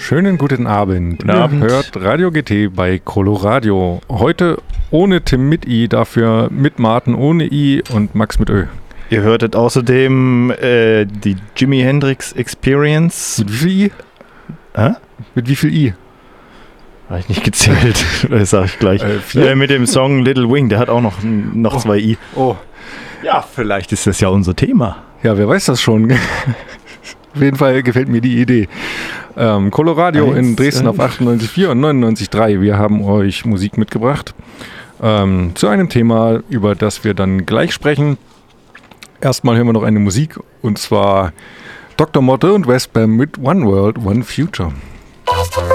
Schönen guten Abend. Guten Abend. Ihr hört Radio GT bei Coloradio. Heute ohne Tim mit I, dafür mit Martin ohne I und Max mit Ö. Ihr hörtet außerdem die Jimi Hendrix Experience. Mit wie viel I? Hä? Mit wie viel I? Habe ich nicht gezählt, das sage ich gleich. Mit dem Song Little Wing, der hat auch noch 2 I. Oh. Ja, vielleicht ist das ja unser Thema. Ja, wer weiß das schon. Auf jeden Fall gefällt mir die Idee. Coloradio in Dresden auf 98,4 und 99,3. Wir haben euch Musik mitgebracht zu einem Thema, über das wir dann gleich sprechen. Erstmal hören wir noch eine Musik, und zwar Dr. Motte und Westbam mit One World, One Future.